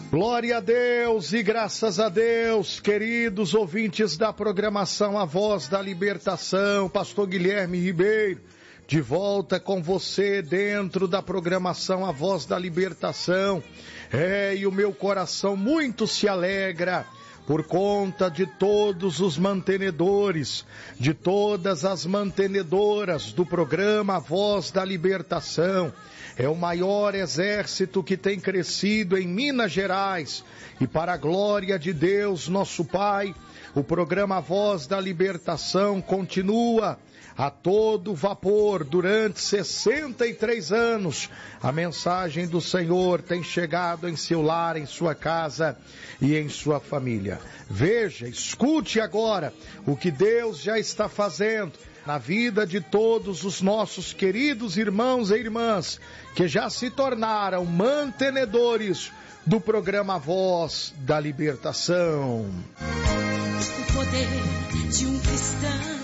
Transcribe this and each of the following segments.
Glória a Deus e graças a Deus, queridos ouvintes da programação A Voz da Libertação, Pastor Guilherme Ribeiro, de volta com você dentro da programação A Voz da Libertação. E o meu coração muito se alegra por conta de todos os mantenedores, de todas as mantenedoras do programa A Voz da Libertação. É o maior exército que tem crescido em Minas Gerais. E para a glória de Deus, nosso Pai, o programa A Voz da Libertação continua a todo vapor durante 63 anos. A mensagem do Senhor tem chegado em seu lar, em sua casa e em sua família. Veja, escute agora o que Deus já está fazendo na vida de todos os nossos queridos irmãos e irmãs que já se tornaram mantenedores do programa Voz da Libertação. O poder de um cristão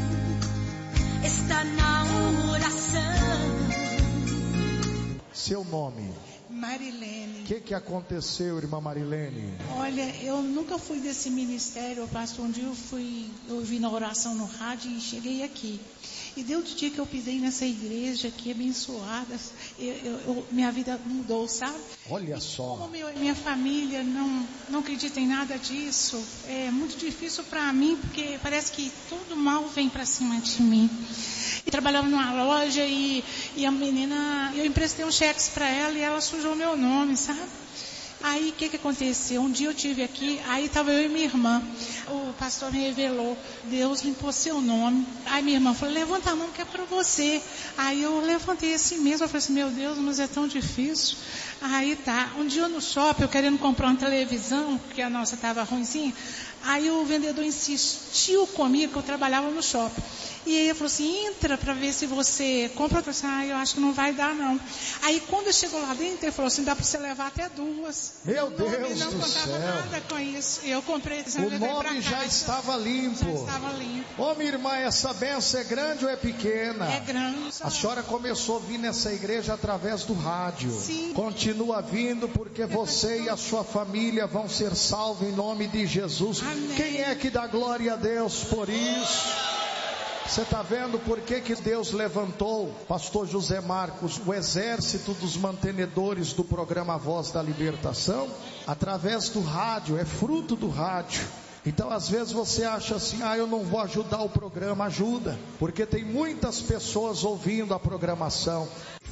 está na oração. Seu nome? Marilene. O que aconteceu, irmã Marilene? Olha, eu nunca fui desse ministério, pastor. Um dia eu ouvi na oração no rádio e cheguei aqui. E desde o dia que eu pisei nessa igreja aqui, abençoada, minha vida mudou, sabe? Olha só. Como minha família não acredita em nada disso, é muito difícil para mim, porque parece que todo mal vem para cima de mim. E trabalhava numa loja e a menina, eu emprestei uns cheques para ela e ela sujou meu nome, sabe? Aí o que aconteceu? Um dia eu tive aqui, aí estava eu e minha irmã. O pastor me revelou, Deus limpou seu nome. Aí minha irmã falou, levanta a mão que é para você. Aí eu levantei assim mesmo, eu falei assim, meu Deus, mas é tão difícil. Aí tá, um dia no shopping, eu querendo comprar uma televisão, porque a nossa estava ruimzinha. Aí o vendedor insistiu comigo, que eu trabalhava no shopping. E aí ele falou assim, entra para ver se você compra. Eu falei assim, eu acho que não vai dar não. Aí quando chegou lá dentro, ele falou assim, dá para você levar até 2. Meu Deus do céu. Não contava nada com isso. Eu comprei. O nome já estava limpo. Já estava limpo. Ô minha irmã, essa benção é grande ou é pequena? É grande. A senhora começou a vir nessa igreja através do rádio. Sim. Continua vindo porque você e a sua família vão ser salvos em nome de Jesus. Amém. Quem é que dá glória a Deus por isso? Você está vendo por que Deus levantou, pastor José Marcos, o exército dos mantenedores do programa Voz da Libertação? Através do rádio, é fruto do rádio. Então às vezes você acha assim, eu não vou ajudar o programa. Ajuda, porque tem muitas pessoas ouvindo a programação.